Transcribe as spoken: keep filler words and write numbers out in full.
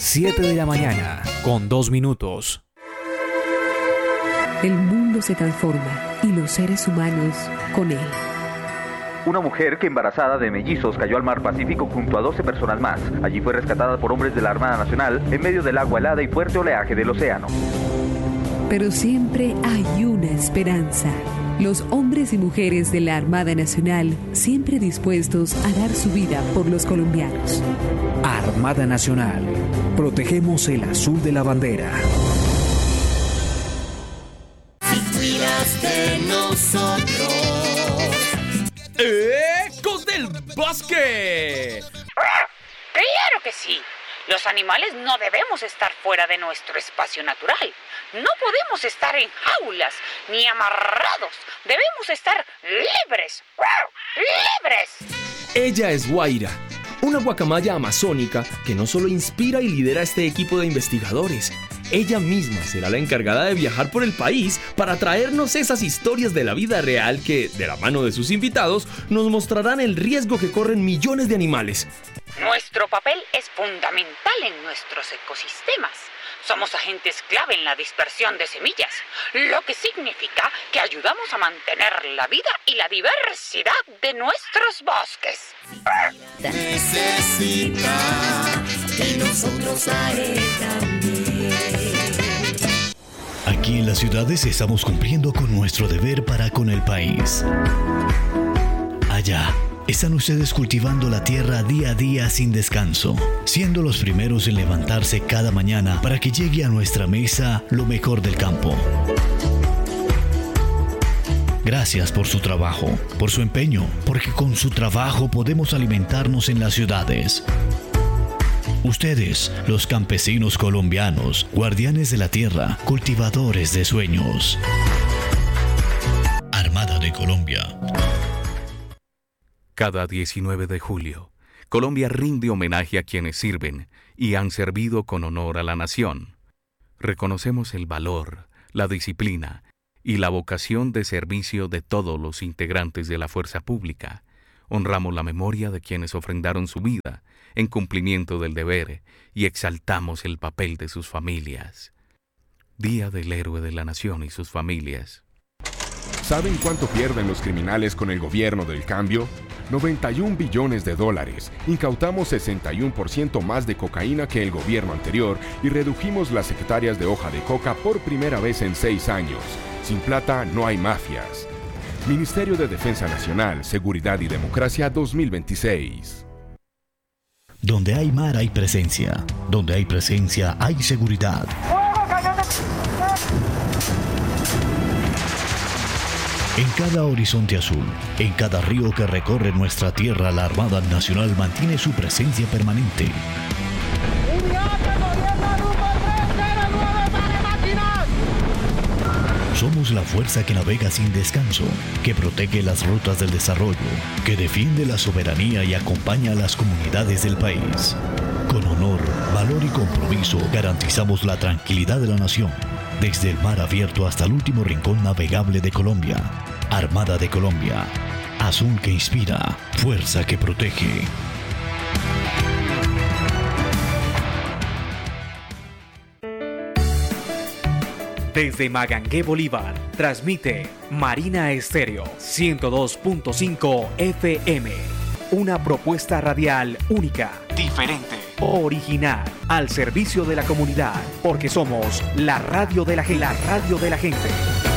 siete de la mañana, con dos minutos. El mundo se transforma y los seres humanos con él. Una mujer que embarazada de mellizos cayó al mar Pacífico junto a doce personas más. Allí fue rescatada por hombres de la Armada Nacional en medio del agua helada y fuerte oleaje del océano. Pero siempre hay una esperanza. Los hombres y mujeres de la Armada Nacional siempre dispuestos a dar su vida por los colombianos. Armada Nacional. Protegemos el azul de la bandera. Si cuidas de nosotros. ¡Ecos del bosque! ¡Claro que sí! Los animales no debemos estar fuera de nuestro espacio natural. No podemos estar en jaulas ni amarrados. Debemos estar libres. ¡Libres! Ella es Guaira, una guacamaya amazónica que no solo inspira y lidera este equipo de investigadores. Ella misma será la encargada de viajar por el país para traernos esas historias de la vida real que, de la mano de sus invitados, nos mostrarán el riesgo que corren millones de animales. Nuestro papel es fundamental en nuestros ecosistemas. Somos agentes clave en la dispersión de semillas, lo que significa que ayudamos a mantener la vida y la diversidad de nuestros bosques. Necesita que nosotros a él también. Aquí en las ciudades estamos cumpliendo con nuestro deber para con el país. Allá están ustedes cultivando la tierra día a día sin descanso, siendo los primeros en levantarse cada mañana para que llegue a nuestra mesa lo mejor del campo. Gracias por su trabajo, por su empeño, porque con su trabajo podemos alimentarnos en las ciudades. Ustedes, los campesinos colombianos, guardianes de la tierra, cultivadores de sueños. Armada de Colombia. Cada diecinueve de julio, Colombia rinde homenaje a quienes sirven y han servido con honor a la nación. Reconocemos el valor, la disciplina y la vocación de servicio de todos los integrantes de la fuerza pública. Honramos la memoria de quienes ofrendaron su vida en cumplimiento del deber y exaltamos el papel de sus familias. Día del Héroe de la Nación y sus familias. ¿Saben cuánto pierden los criminales con el gobierno del cambio? noventa y un billones de dólares. Incautamos sesenta y uno por ciento más de cocaína que el gobierno anterior y redujimos las hectáreas de hoja de coca por primera vez en seis años. Sin plata no hay mafias. Ministerio de Defensa Nacional, Seguridad y Democracia dos mil veintiséis. Donde hay mar hay presencia. Donde hay presencia hay seguridad. En cada horizonte azul, en cada río que recorre nuestra tierra, la Armada Nacional mantiene su presencia permanente. Somos la fuerza que navega sin descanso, que protege las rutas del desarrollo, que defiende la soberanía y acompaña a las comunidades del país. Con honor, valor y compromiso garantizamos la tranquilidad de la nación. Desde el mar abierto hasta el último rincón navegable de Colombia. Armada de Colombia. Azul que inspira, fuerza que protege. Desde Magangué, Bolívar, transmite Marina Estéreo ciento dos punto cinco F M. Una propuesta radial única, diferente, original, al servicio de la comunidad, porque somos la radio de la gente. La radio de la gente.